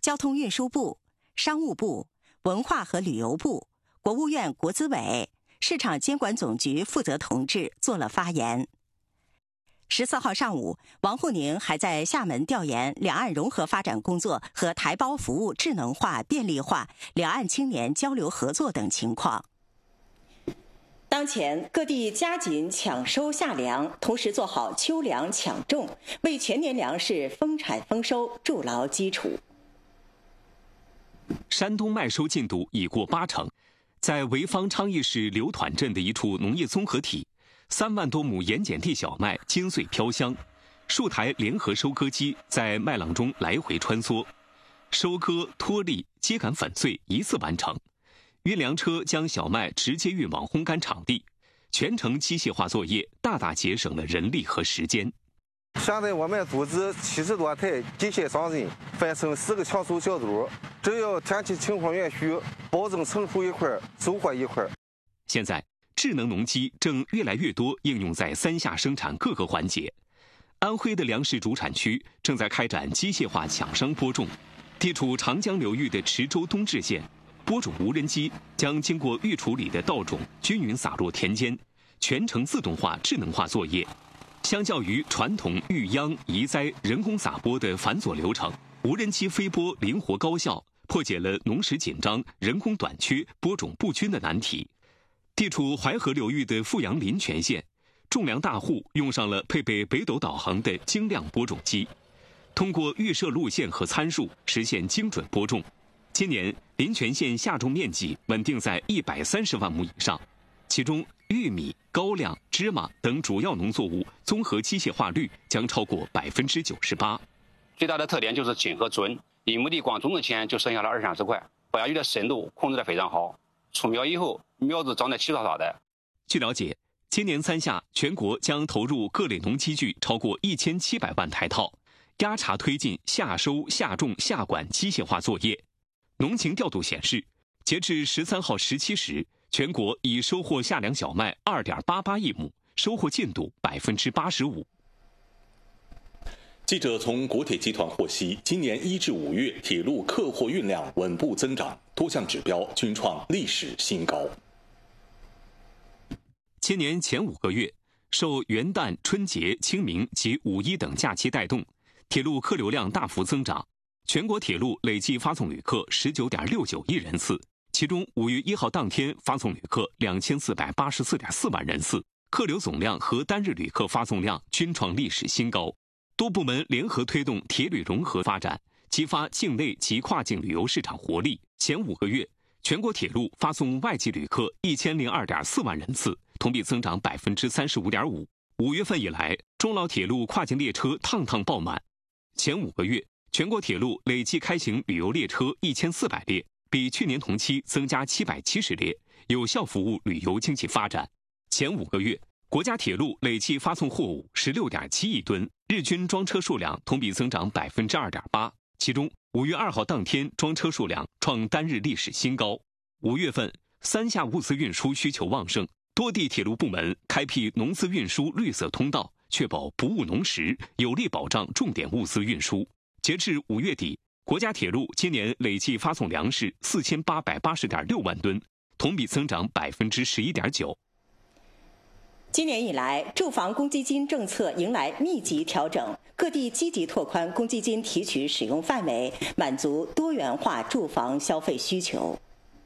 交通运输部、商务部、文化和旅游部、国务院国资委、市场监管总局负责同志做了发言。14号上午，王沪宁还在厦门调研两岸融合发展工作和台胞服务智能化便利化、两岸青年交流合作等情况。当前各地加紧抢收夏粮，同时做好秋粮抢种，为全年粮食丰产丰收筑牢基础。 山东麦收进度已过80%，在潍坊昌邑市刘团镇的一处农业综合体，3万多亩盐碱地小麦金穗飘香，数台联合收割机在麦浪中来回穿梭，收割、脱粒、秸秆粉碎一次完成。运粮车将小麦直接运往烘干场地，全程机械化作业，大大节省了人力和时间。 现在我们组织70多台机械商人，分成4个抢收小组，只要天气情况允许，保证成熟一块收获一块。 现在智能农机正越来越多应用在3下生产各个环节。安徽的粮食主产区正在开展机械化抢生播种，地处长江流域的池州东至县，播种无人机将经过预处理的稻种均匀撒落田间，全程自动化、智能化作业。相较于传统育秧、移栽、人工撒播的繁琐流程，无人机飞播灵活高效，破解了农时紧张、人工短缺、播种不均的难题。地处淮河流域的富阳临泉县，种粮大户用上了配备北斗导航的精亮播种机，通过预设路线和参数实现精准播种。今年临泉县夏种面积稳定在130万亩以上，其中玉米、高粱、芝麻等主要农作物综合机械化率将超过98%。 最大的特点就是紧和准，一亩地光种的钱就剩下了20-30块，保压育的深度控制得非常好，出苗以后苗子长得齐刷刷的。 据了解，今年3夏全国将投入各类农机具超过1700万台套，压茬推进夏收、夏种、夏管机械化作业。农情调度显示，截至13号17时，全国已收获夏粮小麦2.88亿亩，收获进度85%。 记者从国铁集团获悉，今年1至5月铁路客货运量稳步增长，多项指标均创历史新高。 今年前5个月，受元旦、春节、清明及5一等假期带动，铁路客流量大幅增长，全国铁路累计发送旅客19.69亿人次，其中5月1号当天发送旅客2484.4万人次，客流总量和单日旅客发送量均创历史新高。多部门联合推动铁旅融合发展，激发境内及跨境旅游市场活力。前5个月，全国铁路发送外籍旅客1002.4万人次，同比增长35.5%。5月份以来，中老铁路跨境列车趟趟爆满。前5个月，全国铁路累计开行旅游列车1400列，比去年同期增加770列，有效服务旅游经济发展。前5个月，国家铁路累计发送货物16.7亿吨，日均装车数量同比增长2.8%。其中5月2号当天装车数量创单日历史新高。5月份3夏物资运输需求旺盛，多地铁路部门开辟农资运输绿色通道，确保不误农时，有力保障重点物资运输。截至5月底，国家铁路今年累计发送粮食4880.6万吨，同比增长11.9%。 今年以来，住房公积金政策迎来密集调整，各地积极拓宽公积金提取使用范围，满足多元化住房消费需求。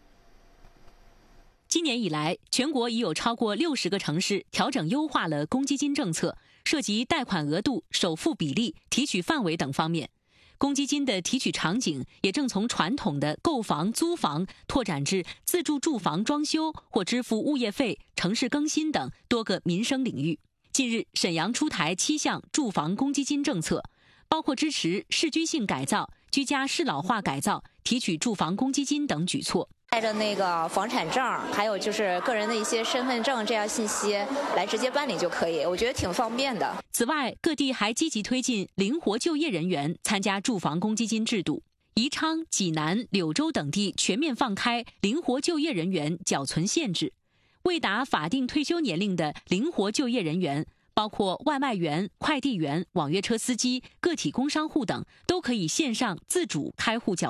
今年以来，全国已有超过60个城市调整优化了公积金政策，涉及贷款额度、首付比例、提取范围等方面。公积金的提取场景也正从传统的购房、租房拓展至自住住房装修或支付物业费、城市更新等多个民生领域。近日，沈阳出台7项住房公积金政策，包括支持市居性改造、居家适老化改造、提取住房公积金等举措。 带着那个房产证，还有就是个人的一些身份证这样信息来直接办理就可以，我觉得挺方便的。 此外，各地还积极推进灵活就业人员参加住房公积金制度。宜昌、济南、柳州等地全面放开灵活就业人员缴存限制，未达法定退休年龄的灵活就业人员，包括外卖员、快递员、网约车司机、个体工商户等，都可以线上自主开户缴